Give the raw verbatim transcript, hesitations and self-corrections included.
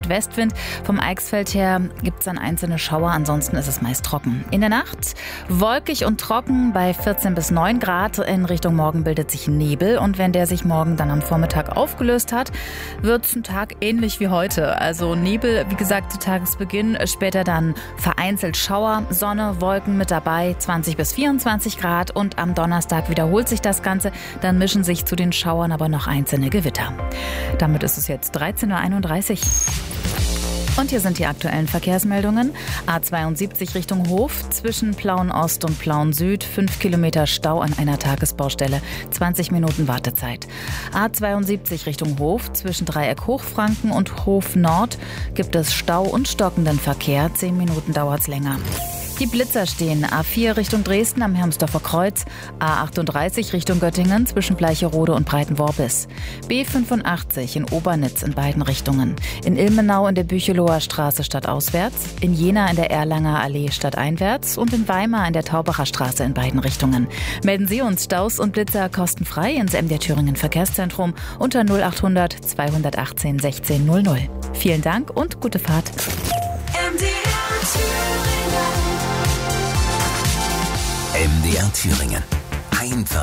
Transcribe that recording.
Südwestwind. Vom Eichsfeld her gibt es dann einzelne Schauer, ansonsten ist es meist trocken. In der Nacht wolkig und trocken bei vierzehn bis neun Grad. In Richtung Morgen bildet sich Nebel und wenn der sich morgen dann am Vormittag aufgelöst hat, wird es ein Tag ähnlich wie heute. Also Nebel, wie gesagt, zu Tagesbeginn, später dann vereinzelt Schauer, Sonne, Wolken mit dabei, zwanzig bis vierundzwanzig Grad und am Donnerstag wiederholt sich das Ganze, dann mischen sich zu den Schauern aber noch einzelne Gewitter. Damit ist es jetzt dreizehn Uhr einunddreißig. Und hier sind die aktuellen Verkehrsmeldungen. A zweiundsiebzig Richtung Hof, zwischen Plauen Ost und Plauen Süd, fünf Kilometer Stau an einer Tagesbaustelle, zwanzig Minuten Wartezeit. A zweiundsiebzig Richtung Hof, zwischen Dreieck Hochfranken und Hof Nord gibt es Stau und stockenden Verkehr, zehn Minuten dauert es länger. Die Blitzer stehen A vier Richtung Dresden am Hermsdorfer Kreuz, A achtunddreißig Richtung Göttingen zwischen Bleicherode und Breitenworbis, B fünfundachtzig in Obernitz in beiden Richtungen, in Ilmenau in der Bücheloher Straße stadtauswärts, in Jena in der Erlanger Allee stadteinwärts und in Weimar in der Taubacher Straße in beiden Richtungen. Melden Sie uns Staus und Blitzer kostenfrei ins M D R Thüringen Verkehrszentrum unter null achthundert zweihundertachtzehn sechzehn null null. Vielen Dank und gute Fahrt. M D R Thüringen. M D R Thüringen. Einfach